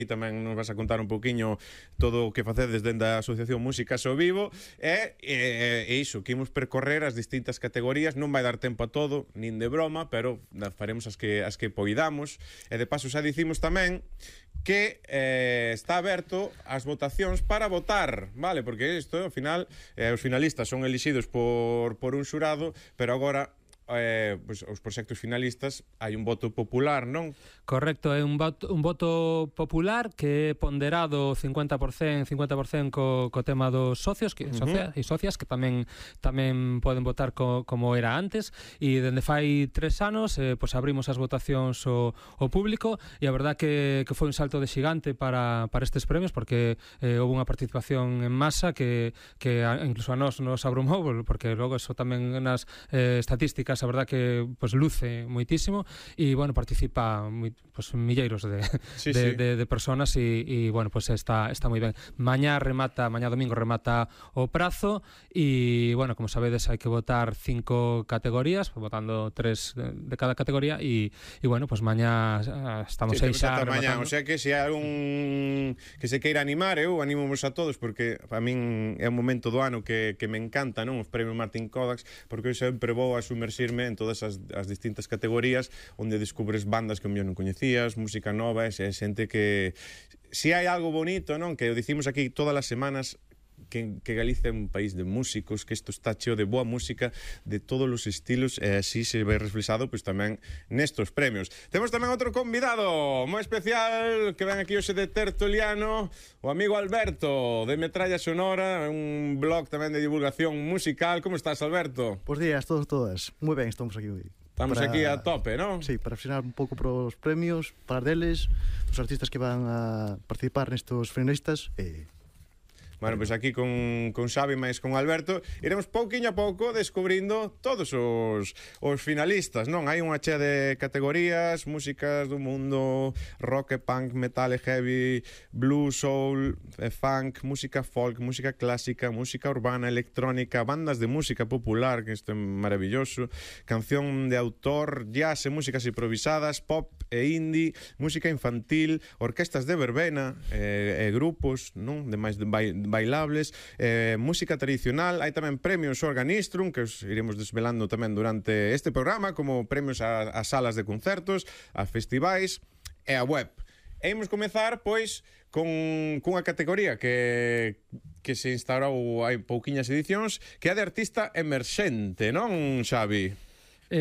e tamén nos vas a contar un poquinho todo o que facedes dende a Asociación Músicas ao Vivo e iso, que imos percorrer as distintas categorías. Non vai dar tempo a todo, nin de broma, pero faremos as que poidamos. E de paso xa dicimos tamén que está aberto as votacións para votar, vale? Porque isto, ao final, os finalistas son elixidos por un xurado, pero agora pues, os proxectos finalistas hai un voto popular, non? Correcto, é un voto popular que é ponderado 50% co tema dos socios e socias que tamén poden votar como era antes, e dende fai 3 anos pues abrimos as votacións ao público, e a verdad que foi un salto de xigante para estes premios, porque houve unha participación en masa que incluso a nos abrumou, porque logo eso tamén nas estatísticas a verdad que pues luce moitísimo, e bueno, participa pues milleiros de personas, e bueno, pues está moi ben. Mañá domingo remata o prazo, e bueno, como sabedes, hai que votar 5 categorías, votando 3 de cada categoría, e bueno, pues mañá estamos aí xa rematando. O sea que se hai algún que se queira animar, eu animamos a todos, porque a min é un momento do ano que me encanta, non? Os premios Martín Kodax, porque eu sempre vou a sumerxirme en todas as distintas categorías onde descubres bandas que eu non coñecías, música nova, e xente que se hai algo bonito, non? Que o dicimos aquí todas as semanas, que Galicia é un país de músicos, que isto está cheo de boa música de todos os estilos, e así se ve reflexado pois tamén nestos premios. Temos tamén outro convidado moi especial que ven aquí hoxe de tertuliano, o amigo Alberto de Metralla Sonora, un blog tamén de divulgación musical. Como estás, Alberto? Bos días, todas. Moi ben, estamos aquí hoy. Estamos aquí a tope, non? Sí, para reflexionar un pouco pros premios, para deles, os artistas que van a participar nestos finalistas. Bueno, pois aquí con Xavi máis con Alberto iremos pouquiño a pouco descubrindo todos os finalistas, non? Hai unha chea de categorías, músicas do mundo, rock, punk, metal, heavy, blues, soul, funk, música folk, música clásica, música urbana, electrónica, bandas de música popular, que isto é maravilloso, canción de autor, jazz e músicas improvisadas, pop e indie, música infantil, orquestas de verbena, grupos, non? De máis bailables, música tradicional. Hai tamén premios Organistrum, que os iremos desvelando tamén durante este programa, como premios a salas de concertos, a festivais e a web. E imos comezar, pois, cunha categoría que se instaurou hai pouquiñas edicións, que é de artista emerxente, non, Xavi?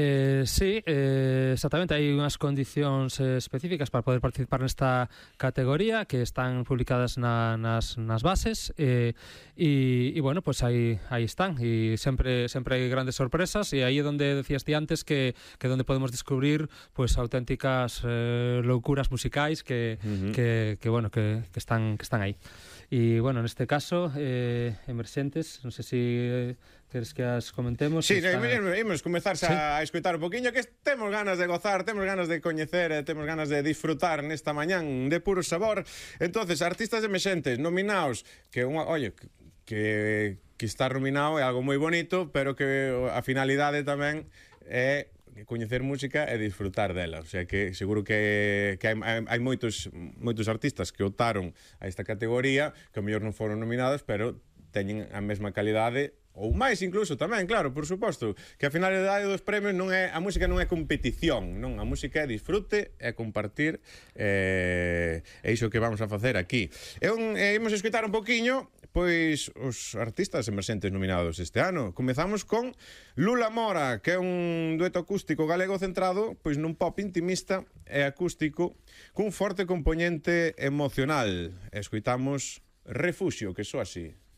Sí, exactamente, hai unhas condicións específicas para poder participar nesta categoría que están publicadas nas bases, e bueno, pues aí están, e sempre hai grandes sorpresas, e aí é onde decías ti antes que onde podemos descubrir pues auténticas loucuras musicais que bueno, que están aí. E bueno, neste caso emerxentes, non sei se queres que as comentemos. Sí, imos comezar a escoitar un poquinho, que temos ganas de gozar, temos ganas de coñecer, temos ganas de disfrutar nesta mañán de puro sabor. Entonces, artistas emerxentes nominados, que estar nominado é algo moi bonito, pero que a finalidade tamén é coñecer música e disfrutar dela. O sea que seguro que hai moitos artistas que optaron a esta categoría que ao mellor non foron nominados, pero teñen a mesma calidade ou máis incluso tamén, claro, por suposto, que a finalidade dos premios non é, a música non é competición, non, a música é disfrute, é compartir, é iso que vamos a facer aquí. Imos escoitar un poquinho pois os artistas emerxentes nominados este ano. Comezamos con Lula Mora, que é un dueto acústico galego centrado pois nun pop intimista e acústico cun forte componente emocional. Escoitamos Refuxio, que soa así.